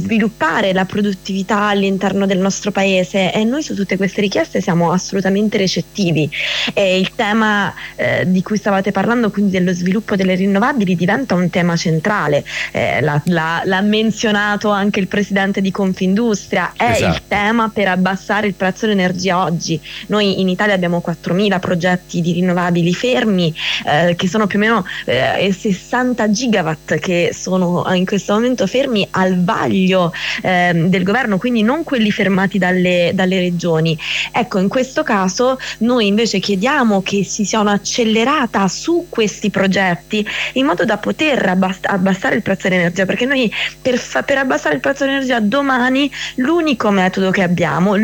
sviluppare la produttività all'interno del nostro paese, e noi su tutte queste richieste siamo assolutamente recettivi. Il tema di cui stavate parlando, quindi dello sviluppo delle rinnovabili, diventa un tema centrale. L'ha menzionato anche il presidente di Confindustria, è esatto. Il tema per abbassare il prezzo dell'energia oggi. Noi in Italia abbiamo 4.000 progetti di rinnovabili fermi, che sono più o meno 60 gigawatt che sono in questo momento fermi al vaglio del governo, quindi non quelli fermati dalle regioni. Ecco, in questo caso noi invece chiediamo che si sia un'accelerata su questi progetti, in modo da poter abbassare il prezzo dell'energia, perché noi per abbassare il prezzo dell'energia domani l'unico metodo che abbiamo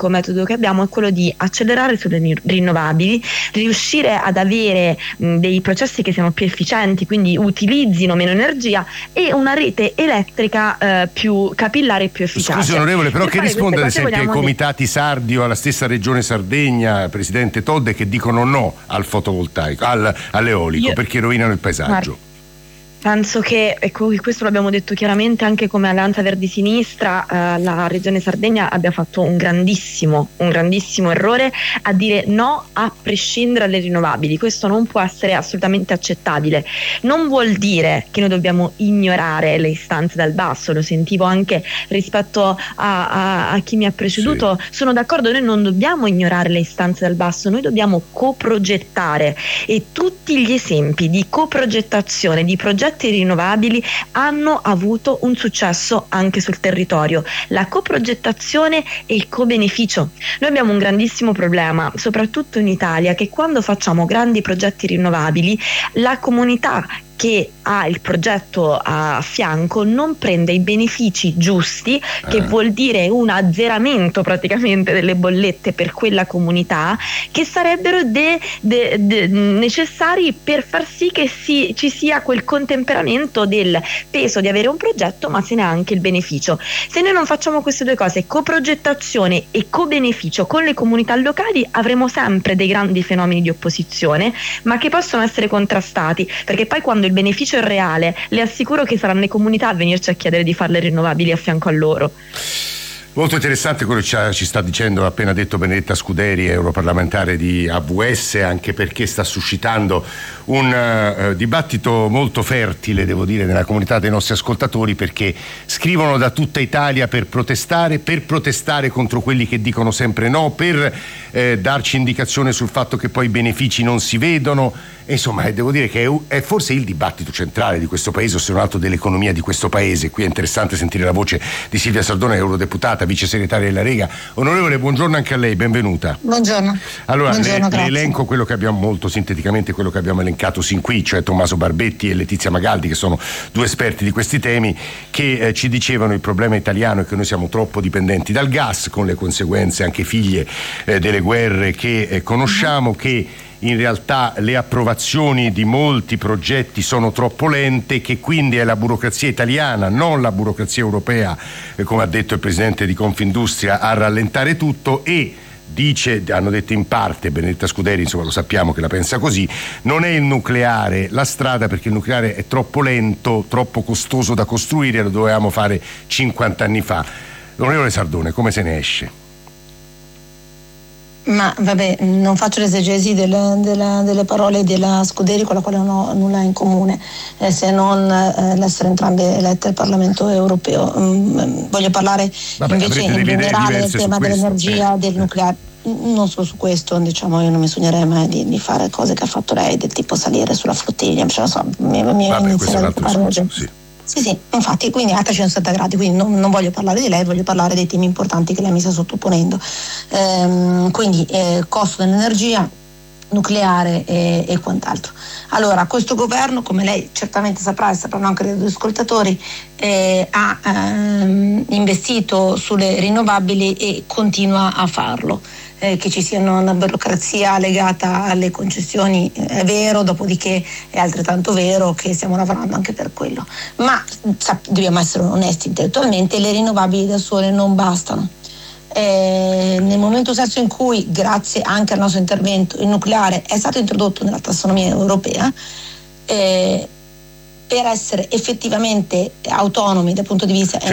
è quello di accelerare sulle rinnovabili, riuscire ad avere dei processi che siano più efficienti, quindi utilizzino meno energia, e una rete elettrica più capillare e più efficace. Scusi onorevole, però che risponde ad esempio ai comitati sardi o alla stessa regione Sardegna, presidente Todde, che dicono no al fotovoltaico, all'eolico, perché rovinano il paesaggio? Penso che, questo l'abbiamo detto chiaramente anche come Alleanza Verdi Sinistra, la regione Sardegna abbia fatto un grandissimo errore a dire no a prescindere dalle rinnovabili. Questo non può essere assolutamente accettabile. Non vuol dire che noi dobbiamo ignorare le istanze dal basso, lo sentivo anche rispetto a chi mi ha preceduto. Sì. Sono d'accordo, noi non dobbiamo ignorare le istanze dal basso, noi dobbiamo coprogettare, e tutti gli esempi di coprogettazione di progetti rinnovabili hanno avuto un successo anche sul territorio. La coprogettazione e il co-beneficio. Noi abbiamo un grandissimo problema, soprattutto in Italia, che quando facciamo grandi progetti rinnovabili, la comunità che ha il progetto a fianco non prende i benefici giusti, che vuol dire un azzeramento praticamente delle bollette per quella comunità, che sarebbero necessari per far sì che ci sia quel contemperamento del peso di avere un progetto, ma se ne ha anche il beneficio. Se noi non facciamo queste due cose, coprogettazione e co-beneficio con le comunità locali, avremo sempre dei grandi fenomeni di opposizione, ma che possono essere contrastati, perché poi quando il beneficio è reale, le assicuro che saranno le comunità a venirci a chiedere di fare le rinnovabili a fianco a loro. Molto interessante quello che ci sta dicendo, appena detto Benedetta Scuderi, europarlamentare di AVS, anche perché sta suscitando un dibattito molto fertile, devo dire, nella comunità dei nostri ascoltatori, perché scrivono da tutta Italia per protestare contro quelli che dicono sempre no, per darci indicazione sul fatto che poi i benefici non si vedono. Insomma, devo dire che è forse il dibattito centrale di questo paese, o se non altro dell'economia di questo paese. Qui è interessante sentire la voce di Silvia Sardone, eurodeputata, vice segretaria della Lega. Onorevole, buongiorno anche a lei, benvenuta. Buongiorno. Allora, le elenco quello che abbiamo, molto sinteticamente, quello che abbiamo elencato sin qui, cioè Tommaso Barbetti e Letizia Magaldi, che sono due esperti di questi temi, che ci dicevano il problema italiano è che noi siamo troppo dipendenti dal gas, con le conseguenze anche figlie delle guerre che conosciamo, che in realtà le approvazioni di molti progetti sono troppo lente, che quindi è la burocrazia italiana, non la burocrazia europea, come ha detto il presidente di Confindustria, a rallentare tutto. E hanno detto in parte, Benedetta Scuderi, insomma, lo sappiamo che la pensa così, non è il nucleare la strada, perché il nucleare è troppo lento, troppo costoso da costruire, lo dovevamo fare 50 anni fa. L'onorevole Sardone, come se ne esce? Ma vabbè, non faccio l'esegesi delle parole della Scuderi, con la quale non ho nulla in comune, se non l'essere entrambe elette al Parlamento europeo. Voglio parlare invece in generale del tema dell'energia, del nucleare. Non solo su questo, diciamo, io non mi sognerei mai di fare cose che ha fatto lei, del tipo salire sulla flottiglia, ce lo so, questo è un altro discorso, sì. Sì, infatti, quindi a 360 gradi, quindi non voglio parlare di lei, voglio parlare dei temi importanti che lei mi sta sottoponendo. Quindi costo dell'energia, nucleare e quant'altro. Allora, questo governo, come lei certamente saprà e sapranno anche gli ascoltatori, ha investito sulle rinnovabili e continua a farlo. Che ci sia una burocrazia legata alle concessioni è vero, dopodiché è altrettanto vero che stiamo lavorando anche per quello. Ma dobbiamo essere onesti intellettualmente, le rinnovabili da sole non bastano. Nel momento stesso in cui, grazie anche al nostro intervento, il nucleare è stato introdotto nella tassonomia europea, per essere effettivamente autonomi dal punto di vista